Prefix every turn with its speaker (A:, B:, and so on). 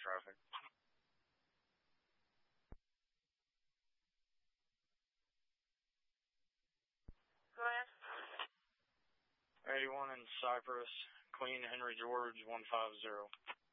A: traffic.
B: Go ahead.
A: 81 in Cypress, Queen Henry George 150.